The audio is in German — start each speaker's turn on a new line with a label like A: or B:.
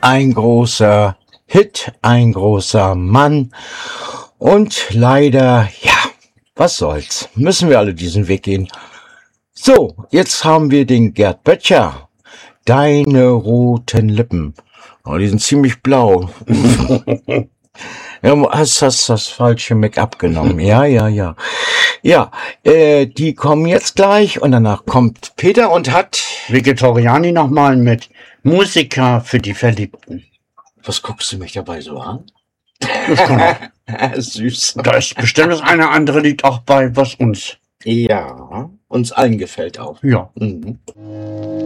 A: ein großer Hit, ein großer Mann. Und leider, ja, was soll's, müssen wir alle diesen Weg gehen. So, jetzt haben wir den Gerd Böttcher. Deine roten Lippen. Oh, die sind ziemlich blau. Ja, hast das falsche Make-up genommen. Ja. Ja, die kommen jetzt gleich und danach kommt Peter und hat...
B: Vegetariani nochmal mit Musiker für die Verliebten.
A: Was guckst du mich dabei so an?
B: Das kann auch.
A: Süß.
B: Da ist bestimmt das eine andere Lied auch bei, was uns.
A: Ja, uns allen gefällt auch.
B: Ja.
A: Mhm.